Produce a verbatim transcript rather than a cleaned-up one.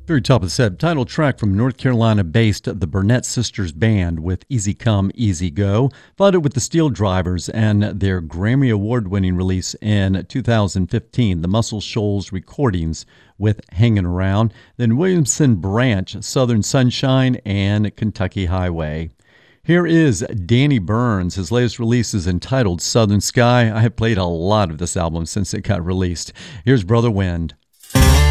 Very top of the set, title track from North Carolina-based the Burnett Sisters Band with Easy Come, Easy Go, followed with the Steel Drivers and their Grammy Award-winning release in two thousand fifteen, the Muscle Shoals Recordings with Hangin' Around, then Williamson Branch, Southern Sunshine, and Kentucky Highway. Here is Danny Burns. His latest release is entitled Southern Sky. I have played a lot of this album since it got released. Here's Brother Wind.